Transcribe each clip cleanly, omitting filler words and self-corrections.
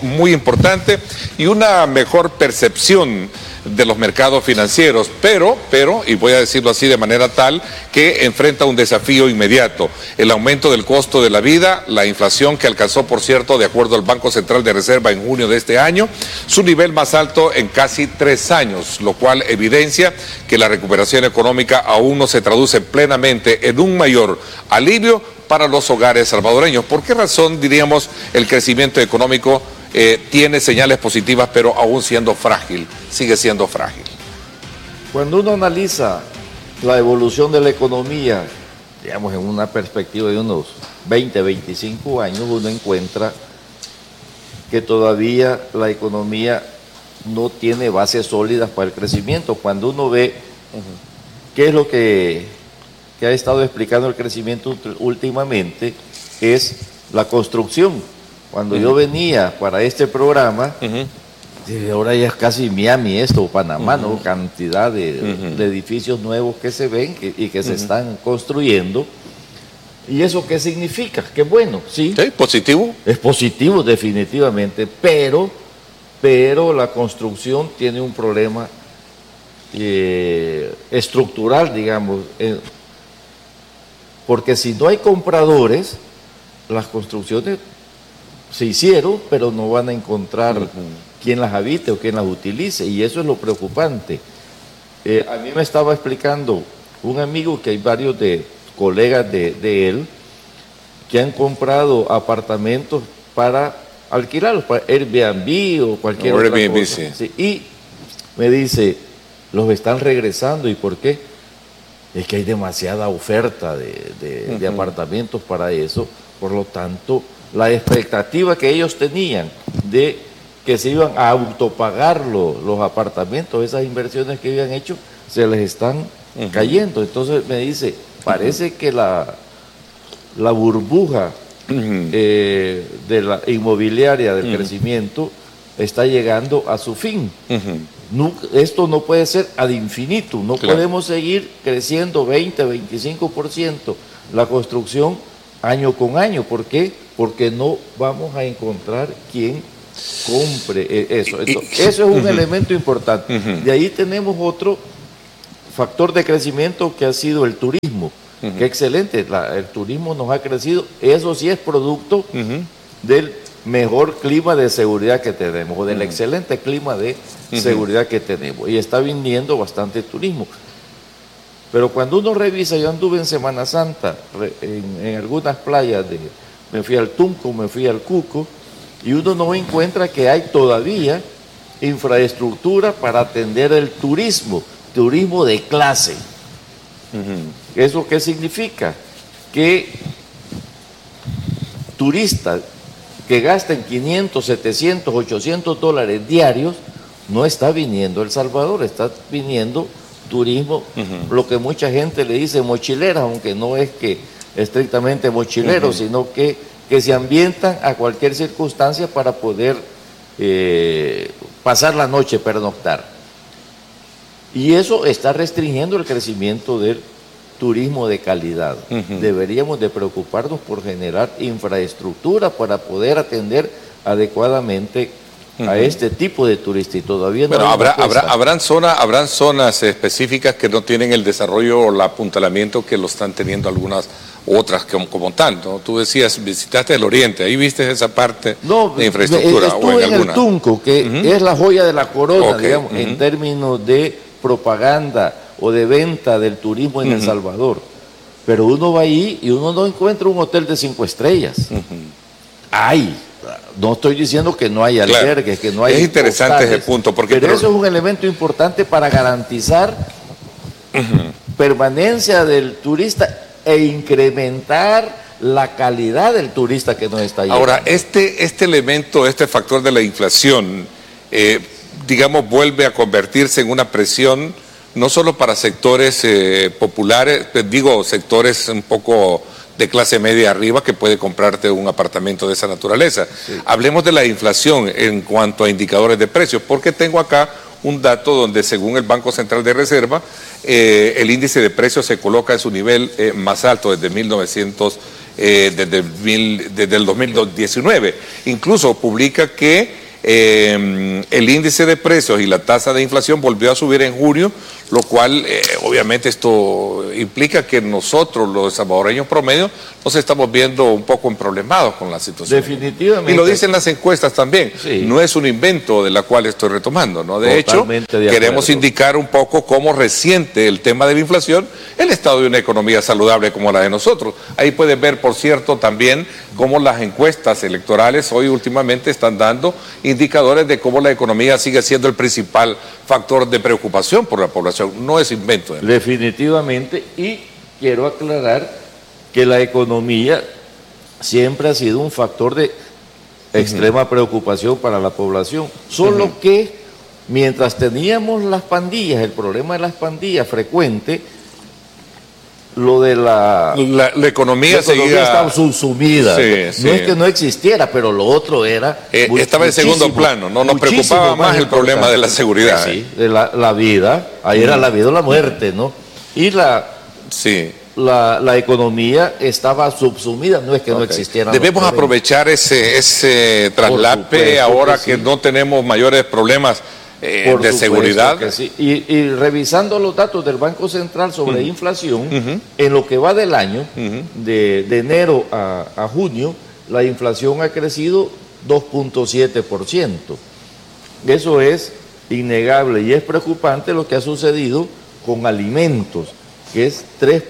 muy importante y una mejor percepción de los mercados financieros, pero, y voy a decirlo así de manera tal, que enfrenta un desafío inmediato: el aumento del costo de la vida, la inflación que alcanzó, por cierto, de acuerdo al Banco Central de Reserva en junio de este año, su nivel más alto en casi 3 años, lo cual evidencia que la recuperación económica aún no se traduce plenamente en un mayor alivio para los hogares salvadoreños. ¿Por qué razón, diríamos, el crecimiento económico tiene señales positivas, pero aún siendo frágil, sigue siendo frágil? Cuando uno analiza la evolución de la economía, digamos, en una perspectiva de unos 20, 25 años, uno encuentra que todavía la economía no tiene bases sólidas para el crecimiento. Cuando uno ve qué es lo que ha estado explicando el crecimiento últimamente, es la construcción. Cuando yo venía para este programa, ahora ya es casi Miami esto, o Panamá, ¿no? Cantidad de edificios nuevos que se ven y que se están construyendo. ¿Y eso qué significa? Que bueno, sí. ¿Sí? ¿Positivo? Es positivo definitivamente, pero la construcción tiene un problema estructural, digamos, porque si no hay compradores, las construcciones se hicieron, pero no van a encontrar quien las habite o quien las utilice, y eso es lo preocupante. A mí me estaba explicando un amigo que hay varios colegas de él que han comprado apartamentos para alquilarlos, para Airbnb o cualquier otra cosa. Sí, y me dice, los están regresando. ¿Y por qué? Es que hay demasiada oferta de apartamentos para eso. Por lo tanto, la expectativa que ellos tenían de que se iban a autopagar los apartamentos, esas inversiones que habían hecho, se les están cayendo. Entonces me dice, parece que la burbuja de la inmobiliaria del crecimiento está llegando a su fin. Esto no puede ser ad infinitum, no podemos seguir creciendo 20, 25% la construcción año con año. ¿Por qué? Porque no vamos a encontrar quien compre eso. Eso es un elemento importante. De ahí tenemos otro factor de crecimiento que ha sido el turismo. Qué excelente, el turismo nos ha crecido. Eso sí es producto del mejor clima de seguridad que tenemos, o del excelente clima de seguridad que tenemos. Y está viniendo bastante turismo. Pero cuando uno revisa, yo anduve en Semana Santa en algunas playas, me fui al Tunco, me fui al Cuco, y uno no encuentra que hay todavía infraestructura para atender el turismo de clase. ¿Eso qué significa? Que turistas que gasten 500, 700, 800 dólares diarios no está viniendo a El Salvador, está viniendo turismo, lo que mucha gente le dice mochilera, aunque no es que estrictamente mochilero, sino que se ambientan a cualquier circunstancia para poder pasar la noche, pernoctar. Y eso está restringiendo el crecimiento del turismo de calidad. Deberíamos de preocuparnos por generar infraestructura para poder atender adecuadamente a este tipo de turista, y todavía no. Bueno, habrán zonas específicas que no tienen el desarrollo o el apuntalamiento que lo están teniendo algunas otras como tanto, ¿no? Tú decías, visitaste el Oriente, ahí viste esa parte de infraestructura. Estuve en el Tunco, que es la joya de la corona, digamos, en términos de propaganda o de venta del turismo en El Salvador. Pero uno va ahí y uno no encuentra un hotel de 5 estrellas. No estoy diciendo que no hay albergues, que no hay. Es interesante hostales, ese punto, pero eso es un elemento importante para garantizar permanencia del turista e incrementar la calidad del turista que nos está llegando. Ahora, este elemento, este factor de la inflación, digamos, vuelve a convertirse en una presión no solo para sectores populares, sectores un poco de clase media arriba que puede comprarte un apartamento de esa naturaleza. Sí. Hablemos de la inflación en cuanto a indicadores de precios, porque tengo acá un dato donde, según el Banco Central de Reserva, el índice de precios se coloca en su nivel más alto desde 1990. desde el 2019. Incluso publica que el índice de precios y la tasa de inflación volvió a subir en junio, lo cual obviamente esto implica que nosotros, los salvadoreños promedio, nos estamos viendo un poco emproblemados con la situación. Definitivamente. Y lo dicen las encuestas también. Sí. No es un invento de la cual estoy retomando, ¿no? De hecho, queremos indicar un poco cómo resiente el tema de la inflación el estado de una economía saludable como la de nosotros. Ahí pueden ver, por cierto, también cómo las encuestas electorales hoy últimamente están dando indicadores de cómo la economía sigue siendo el principal factor de preocupación por la población. No es invento. Definitivamente, y quiero aclarar que la economía siempre ha sido un factor de extrema preocupación para la población, solo que mientras teníamos las pandillas, el problema de las pandillas frecuente, lo de la economía seguía... estaba subsumida. Sí, no es que no existiera, pero lo otro era... estaba en segundo plano, no nos preocupaba más el problema de la seguridad. Sí, de la vida, ahí era la vida o la muerte, ¿no? Y la economía estaba subsumida, no es que no existiera. Debemos aprovechar ese traslape ahora que no tenemos mayores problemas de seguridad. Que sí. Y revisando los datos del Banco Central sobre inflación, en lo que va del año, de enero a junio, la inflación ha crecido 2.7%. Eso es innegable y es preocupante lo que ha sucedido con alimentos, que es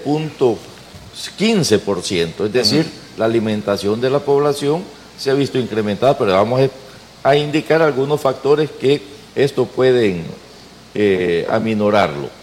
3.15%. Es decir, la alimentación de la población se ha visto incrementada, pero vamos a indicar algunos factores que esto pueden aminorarlo.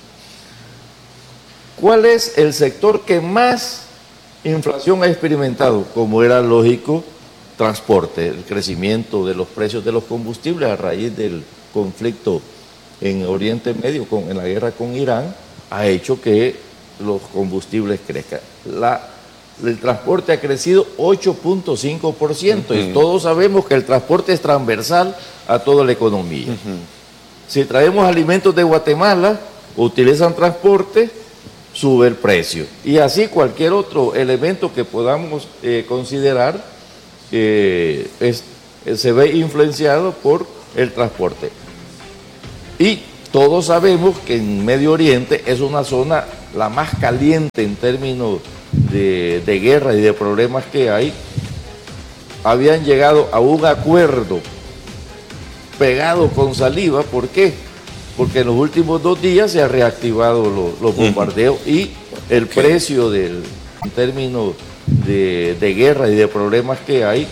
¿Cuál es el sector que más inflación ha experimentado? Como era lógico, transporte. El crecimiento de los precios de los combustibles a raíz del conflicto en Oriente Medio, en la guerra con Irán, ha hecho que los combustibles crezcan. El transporte ha crecido 8.5%, y todos sabemos que el transporte es transversal a toda la economía. Si traemos alimentos de Guatemala, utilizan transporte, sube el precio. Y así cualquier otro elemento que podamos considerar se ve influenciado por el transporte. Y todos sabemos que en Medio Oriente es una zona la más caliente en términos de guerra y de problemas que hay. Habían llegado a un acuerdo pegado con saliva. ¿Por qué? Porque en los últimos 2 días se han reactivado los bombardeos y el precio en términos de guerra y de problemas que hay.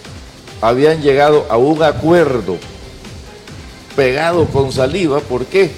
Habían llegado a un acuerdo pegado con saliva. ¿Por qué?